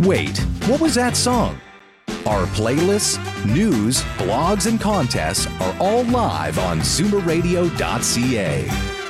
Wait, what was that song? Our playlists, news, blogs, and contests are all live on zoomerradio.ca.